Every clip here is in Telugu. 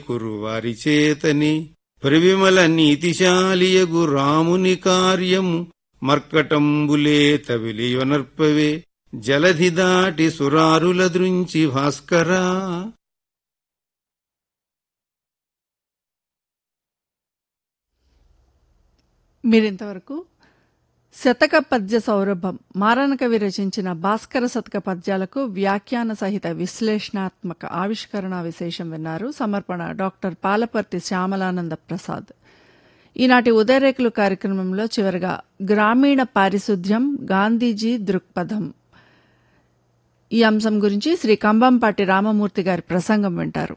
కురువారి చేతని పరివిమల నీతిశాలియగు రాముని కార్యము మర్కటంబులే తవిలియొనర్పవే జలధి దాటి సురారుల దృంచి భాస్కరా. మీరింతవరకు శతక పద్య సౌరభం మారనకవి రచించిన భాస్కర శతక పద్యాలకు వ్యాఖ్యాన సహిత విశ్లేషణాత్మక ఆవిష్కరణ విశేషం విన్నారు. సమర్పణ డాక్టర్ పాలపర్తి శ్యామలానంద ప్రసాద్. ఈనాటి ఉదయరేఖలు కార్యక్రమంలో చివరగా గ్రామీణ పారిశుద్ధ్యం గాంధీజీ దృక్పథం ఈ అంశం గురించి శ్రీ కంబంపాటి రామమూర్తి గారి ప్రసంగం వింటారు.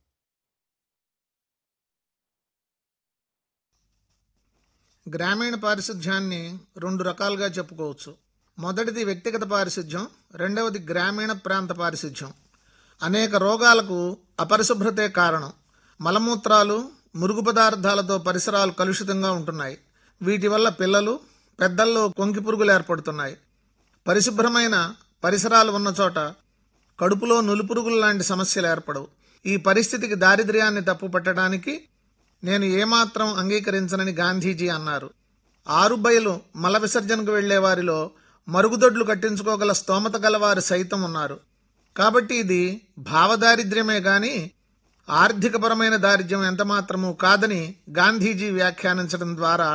గ్రామీణ పారిశుధ్యాన్ని రెండు రకాలుగా చెప్పుకోవచ్చు. మొదటిది వ్యక్తిగత పారిశుధ్యం, రెండవది గ్రామీణ ప్రాంత పారిశుధ్యం. అనేక రోగాలకు అపరిశుభ్రతే కారణం. మలమూత్రాలు, మురుగు పదార్థాలతో పరిసరాలు కలుషితంగా ఉంటున్నాయి. వీటి వల్ల పిల్లలు, పెద్దల్లో కొంకి పురుగులు ఏర్పడుతున్నాయి. పరిశుభ్రమైన పరిసరాలు ఉన్న చోట కడుపులో నులిపురుగులు లాంటి సమస్యలు ఏర్పడవు. ఈ పరిస్థితికి దారిద్ర్యాన్ని తప్పుపట్టడానికి నేను ఏమాత్రం అంగీకరించనని గాంధీజీ అన్నారు. ఆరుబయలు మల విసర్జనకు వెళ్లే వారిలో మరుగుదొడ్లు కట్టించుకోగల స్తోమత గలవారు సైతం ఉన్నారు. కాబట్టి ఇది భావదారిద్ర్యమే గాని ఆర్థికపరమైన దారిద్ర్యం ఎంతమాత్రమూ కాదని గాంధీజీ వ్యాఖ్యానించడం ద్వారా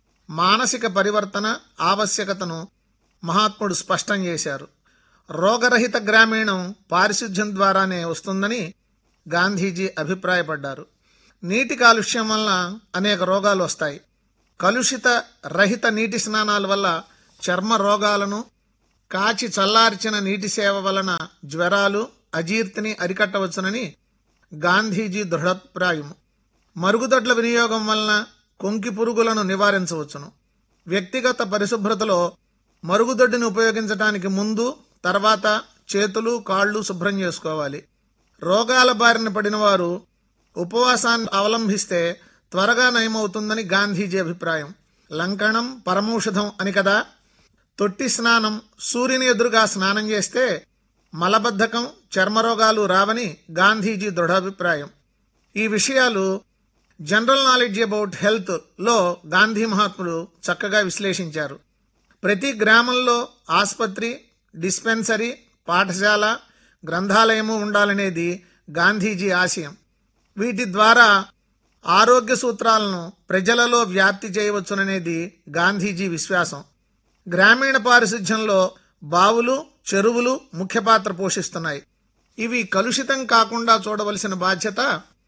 మానసిక పరివర్తన ఆవశ్యకతను మహాత్ముడు స్పష్టం చేశారు. రోగరహిత గ్రామీణం పారిశుధ్యం ద్వారానే వస్తుందని గాంధీజీ అభిప్రాయపడ్డారు. నీటి కాలుష్యం వలన అనేక రోగాలు వస్తాయి. కలుషిత రహిత నీటి స్నానాల వల్ల చర్మ రోగాలను, కాచి చల్లార్చిన నీటి సేవ వలన జ్వరాలు, అజీర్తిని అరికట్టవచ్చునని గాంధీజీ దృఢాభిప్రాయం. మరుగుదొడ్ల వినియోగం వలన కొంకి పురుగులను నివారించవచ్చును. వ్యక్తిగత పరిశుభ్రతలో మరుగుదొడ్డిని ఉపయోగించడానికి ముందు, తర్వాత చేతులు, కాళ్ళు శుభ్రం చేసుకోవాలి. రోగాల బారిన పడిన వారు ఉపవాసాన్ని అవలంబిస్తే త్వరగా నయమవుతుందని గాంధీజీ అభిప్రాయం. లంకణం పరమౌషధం అని కదా. తొట్టి స్నానం, సూర్యుని ఎదురుగా స్నానం చేస్తే మలబద్ధకం, చర్మరోగాలు రావని గాంధీజీ దృఢాభిప్రాయం. ఈ విషయాలు జనరల్ నాలెడ్జ్ అబౌట్ హెల్త్ లో గాంధీ మహాత్ముడు చక్కగా విశ్లేషించారు. ప్రతి గ్రామంలో ఆసుపత్రి, డిస్పెన్సరీ, పాఠశాల, గ్రంథాలయము ఉండాలనేది గాంధీజీ ఆశయం. వీటి ద్వారా ఆరోగ్య సూత్రాలను ప్రజలలో వ్యాప్తి చేయవచ్చుననేది గాంధీజీ విశ్వాసం. గ్రామీణ పారిశుధ్యంలో బావులు, చెరువులు ముఖ్య పాత్ర పోషిస్తున్నాయి. ఇవి కలుషితం కాకుండా చూడవలసిన బాధ్యత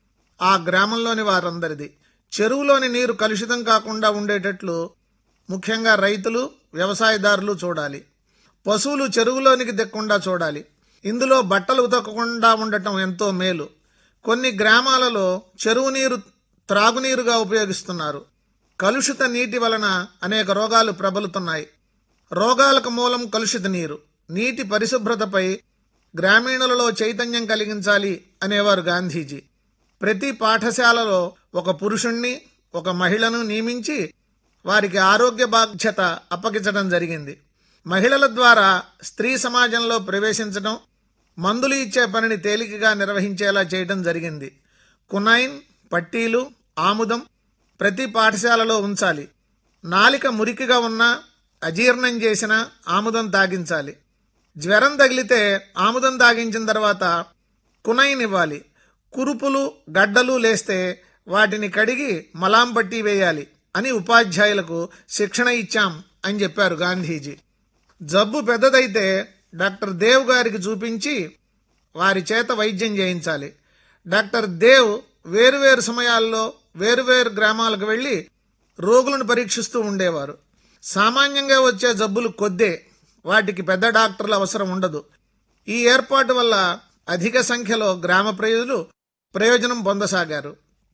ఆ గ్రామంలోని వారందరిది. చెరువులోని నీరు కలుషితం కాకుండా ఉండేటట్లు ముఖ్యంగా రైతులు, వ్యవసాయదారులు చూడాలి. పశువులు చెరువులోనికి దిక్కకుండా చూడాలి. ఇందులో బట్టలు ఉతకకుండా ఉండటం ఎంతో మేలు. కొన్ని గ్రామాలలో చెరువు నీరు త్రాగునీరుగా ఉపయోగిస్తున్నారు. కలుషిత నీటి వలన అనేక రోగాలు ప్రబలుతున్నాయి. రోగాలకు మూలం కలుషిత నీరు. నీటి పరిశుభ్రతపై గ్రామీణులలో చైతన్యం కలిగించాలి అనేవారు గాంధీజీ. ప్రతి పాఠశాలలో ఒక పురుషుణ్ణి, ఒక మహిళను నియమించి వారికి ఆరోగ్య బాధ్యత అప్పగించడం జరిగింది. మహిళల ద్వారా స్త్రీ సమాజంలో ప్రవేశించడం, మందులు ఇచ్చే పనిని తేలికగా నిర్వహించేలా చేయడం జరిగింది. కునైన్, పట్టీలు, ఆముదం ప్రతి పాఠశాలలో ఉంచాలి. నాలిక మురికిగా ఉన్నా, అజీర్ణం చేసినా ఆముదం తాగించాలి. జ్వరం తగిలితే ఆముదం తాగించిన తర్వాత కునైన్ ఇవ్వాలి. కురుపులు, గడ్డలు లేస్తే వాటిని కడిగి మలాం పట్టి వేయాలి అని ఉపాధ్యాయులకు శిక్షణ ఇచ్చాం అని చెప్పారు గాంధీజీ. జబ్బు పెద్దదైతే డాక్టర్ దేవ్ గారికి చూపించి వారి చేత వైద్యం చేయించాలి. డాక్టర్ దేవ్ వేరువేరు సమయాల్లో వేరువేరు గ్రామాలకు వెళ్లి రోగులను పరీక్షిస్తూ ఉండేవారు. సామాన్యంగా వచ్చే జబ్బులు కొద్దే, వాటికి పెద్ద డాక్టర్ల అవసరం ఉండదు. ఈ ఏర్పాటు వల్ల అధిక సంఖ్యలో గ్రామ ప్రజలు ప్రయోజనం పొందసాగారు.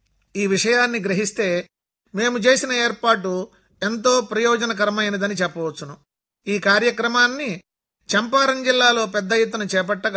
ఈ విషయాన్ని గ్రహిస్తే మేము చేసిన ఏర్పాటు ఎంతో ప్రయోజనకరమైనదని చెప్పవచ్చును. ఈ కార్యక్రమాన్ని చంపారణ్ జిల్లాలో పెద్ద ఎత్తున చేపట్టగా